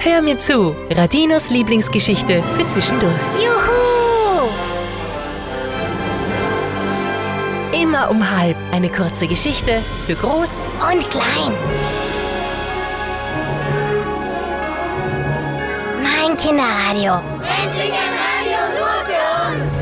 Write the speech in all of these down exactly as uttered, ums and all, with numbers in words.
Hör mir zu, Radinos Lieblingsgeschichte für zwischendurch. Juhu! Immer um halb eine kurze Geschichte für groß Und klein. Mein Kinderradio. Endlich ein Radio nur für uns!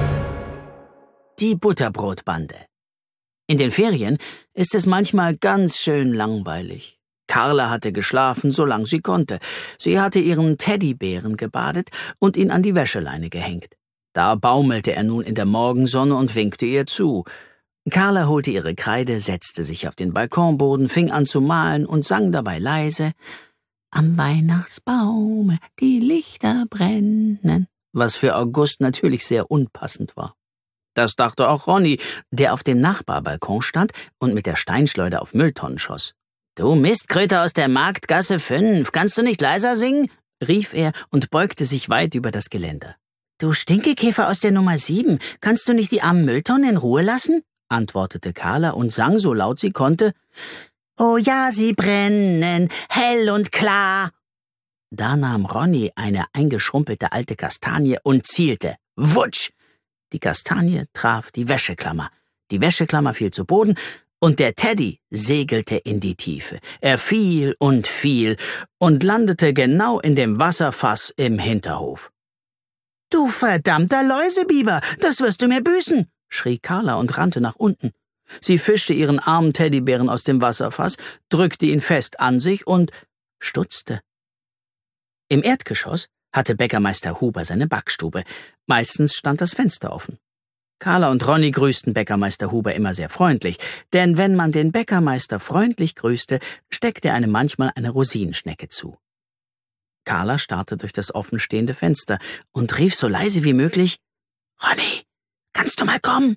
Die Butterbrotbande. In den Ferien ist es manchmal ganz schön langweilig. Carla hatte geschlafen, solange sie konnte. Sie hatte ihren Teddybären gebadet und ihn an die Wäscheleine gehängt. Da baumelte er nun in der Morgensonne und winkte ihr zu. Carla holte ihre Kreide, setzte sich auf den Balkonboden, fing an zu malen und sang dabei leise: »Am Weihnachtsbaume die Lichter brennen«, was für August natürlich sehr unpassend war. Das dachte auch Ronny, der auf dem Nachbarbalkon stand und mit der Steinschleuder auf Mülltonnen schoss. »Du Mistkröte aus der Marktgasse fünf, kannst du nicht leiser singen?« rief er und beugte sich weit über das Geländer. »Du Stinkekäfer aus der Nummer sieben, kannst du nicht die armen Mülltonnen in Ruhe lassen?« antwortete Carla und sang so laut sie konnte: »Oh ja, sie brennen, hell und klar.« Da nahm Ronny eine eingeschrumpelte alte Kastanie und zielte. Wutsch! Die Kastanie traf die Wäscheklammer. Die Wäscheklammer fiel zu Boden und der Teddy segelte in die Tiefe. Er fiel und fiel und landete genau in dem Wasserfass im Hinterhof. »Du verdammter Läusebiber, das wirst du mir büßen«, schrie Carla und rannte nach unten. Sie fischte ihren armen Teddybären aus dem Wasserfass, drückte ihn fest an sich und stutzte. Im Erdgeschoss hatte Bäckermeister Huber seine Backstube. Meistens stand das Fenster offen. Carla und Ronny grüßten Bäckermeister Huber immer sehr freundlich, denn wenn man den Bäckermeister freundlich grüßte, steckte er einem manchmal eine Rosinenschnecke zu. Carla starrte durch das offenstehende Fenster und rief so leise wie möglich: »Ronny, kannst du mal kommen?«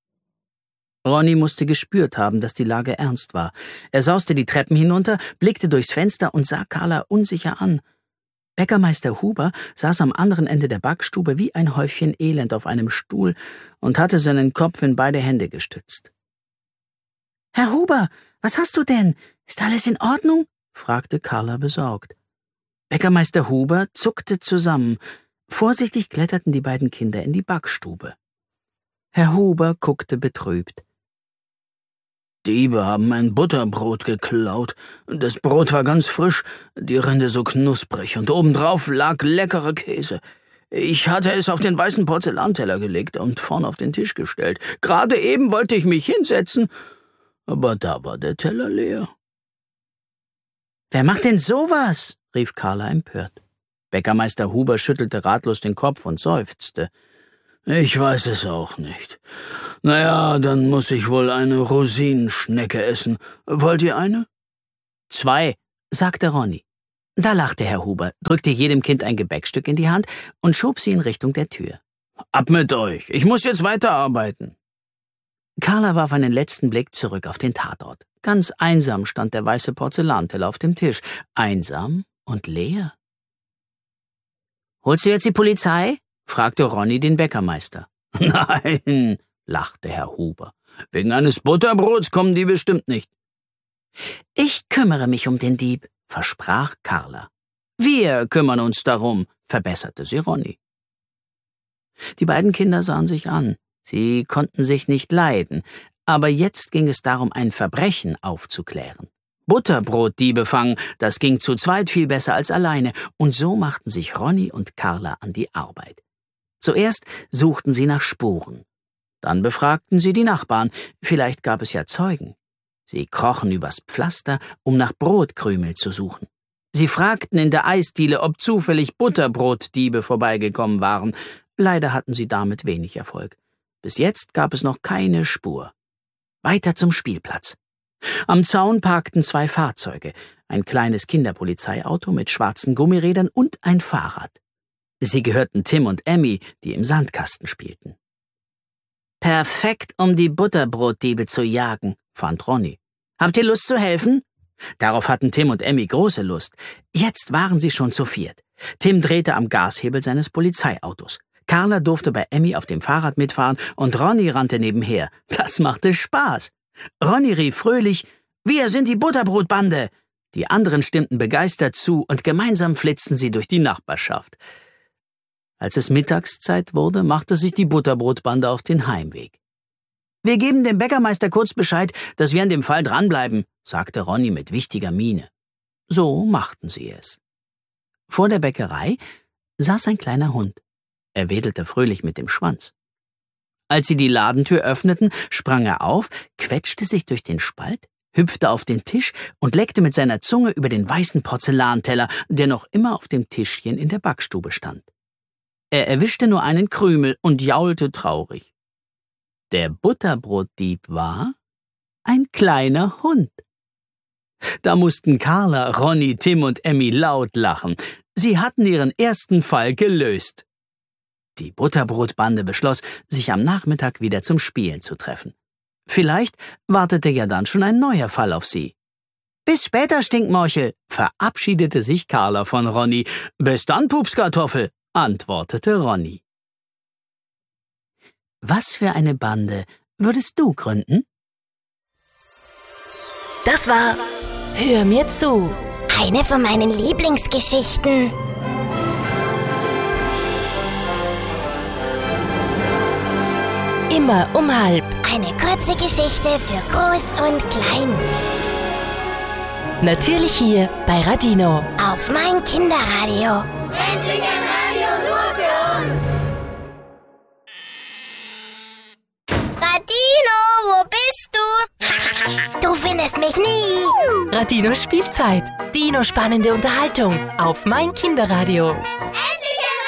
Ronny musste gespürt haben, dass die Lage ernst war. Er sauste die Treppen hinunter, blickte durchs Fenster und sah Carla unsicher an. Bäckermeister Huber saß am anderen Ende der Backstube wie ein Häufchen Elend auf einem Stuhl und hatte seinen Kopf in beide Hände gestützt. »Herr Huber, was hast du denn? Ist alles in Ordnung?« fragte Carla besorgt. Bäckermeister Huber zuckte zusammen. Vorsichtig kletterten die beiden Kinder in die Backstube. Herr Huber guckte betrübt. »Diebe haben mein Butterbrot geklaut. Das Brot war ganz frisch, die Rinde so knusprig und obendrauf lag leckerer Käse. Ich hatte es auf den weißen Porzellanteller gelegt und vorn auf den Tisch gestellt. Gerade eben wollte ich mich hinsetzen, aber da war der Teller leer.« »Wer macht denn sowas?« rief Carla empört. Bäckermeister Huber schüttelte ratlos den Kopf und seufzte. »Ich weiß es auch nicht. Naja, dann muss ich wohl eine Rosinenschnecke essen. Wollt ihr eine?« »Zwei«, sagte Ronny. Da lachte Herr Huber, drückte jedem Kind ein Gebäckstück in die Hand und schob sie in Richtung der Tür. »Ab mit euch, ich muss jetzt weiterarbeiten.« Carla warf einen letzten Blick zurück auf den Tatort. Ganz einsam stand der weiße Porzellanteller auf dem Tisch. Einsam und leer. »Holst du jetzt die Polizei?« fragte Ronny den Bäckermeister. »Nein«, lachte Herr Huber. »Wegen eines Butterbrots kommen die bestimmt nicht.« »Ich kümmere mich um den Dieb«, versprach Carla. »Wir kümmern uns darum«, verbesserte sie Ronny. Die beiden Kinder sahen sich an. Sie konnten sich nicht leiden, aber jetzt ging es darum, ein Verbrechen aufzuklären. Butterbrotdiebe fangen, das ging zu zweit viel besser als alleine, und so machten sich Ronny und Carla an die Arbeit. Zuerst suchten sie nach Spuren. Dann befragten sie die Nachbarn, vielleicht gab es ja Zeugen. Sie krochen übers Pflaster, um nach Brotkrümel zu suchen. Sie fragten in der Eisdiele, ob zufällig Butterbrotdiebe vorbeigekommen waren. Leider hatten sie damit wenig Erfolg. Bis jetzt gab es noch keine Spur. Weiter zum Spielplatz. Am Zaun parkten zwei Fahrzeuge, ein kleines Kinderpolizeiauto mit schwarzen Gummirädern und ein Fahrrad. Sie gehörten Tim und Emmy, die im Sandkasten spielten. »Perfekt, um die Butterbrotdiebe zu jagen«, fand Ronny. »Habt ihr Lust zu helfen?« Darauf hatten Tim und Emmy große Lust. Jetzt waren sie schon zu viert. Tim drehte am Gashebel seines Polizeiautos. Carla durfte bei Emmy auf dem Fahrrad mitfahren und Ronny rannte nebenher. Das machte Spaß. Ronny rief fröhlich: »Wir sind die Butterbrotbande!« Die anderen stimmten begeistert zu und gemeinsam flitzten sie durch die Nachbarschaft. Als es Mittagszeit wurde, machte sich die Butterbrotbande auf den Heimweg. »Wir geben dem Bäckermeister kurz Bescheid, dass wir an dem Fall dranbleiben«, sagte Ronny mit wichtiger Miene. So machten sie es. Vor der Bäckerei saß ein kleiner Hund. Er wedelte fröhlich mit dem Schwanz. Als sie die Ladentür öffneten, sprang er auf, quetschte sich durch den Spalt, hüpfte auf den Tisch und leckte mit seiner Zunge über den weißen Porzellanteller, der noch immer auf dem Tischchen in der Backstube stand. Er erwischte nur einen Krümel und jaulte traurig. Der Butterbrotdieb war ein kleiner Hund. Da mussten Carla, Ronny, Tim und Emmy laut lachen. Sie hatten ihren ersten Fall gelöst. Die Butterbrotbande beschloss, sich am Nachmittag wieder zum Spielen zu treffen. Vielleicht wartete ja dann schon ein neuer Fall auf sie. »Bis später, Stinkmorchel«, verabschiedete sich Carla von Ronny. »Bis dann, Pupskartoffel«, antwortete Ronny. Was für eine Bande würdest du gründen? Das war Hör mir zu. Eine von meinen Lieblingsgeschichten. Immer um halb. Eine kurze Geschichte für Groß und Klein. Natürlich hier bei Radino. Auf mein Kinderradio. Endlich ein Radio nur für uns. Radino, wo bist du? Du findest mich nie. Radino Spielzeit. Dino spannende Unterhaltung auf mein Kinderradio.